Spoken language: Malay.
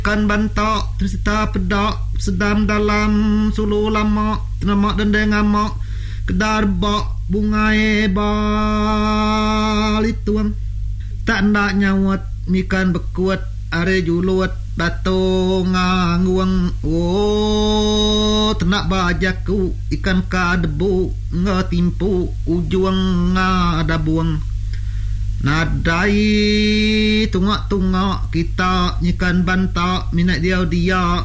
Kan bantak terserta pedak sedam dalam sulu lama tenamak dendeng amak kedar bak bunga bal itu tak nak nyawat mikan bekuat are juluat batu ngangguang tenak bajaku ikan kadebu ngatimpu ujung ngada buang nadai tungak-tungak kita nyikan bantak minat dia